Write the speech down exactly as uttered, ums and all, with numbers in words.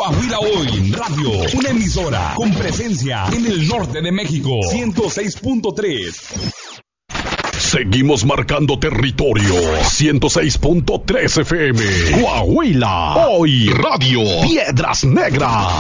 Coahuila Hoy Radio, una emisora con presencia en el norte de México. ciento seis punto tres. Seguimos marcando territorio. ciento seis punto tres F M. Coahuila Hoy Radio. Piedras Negras.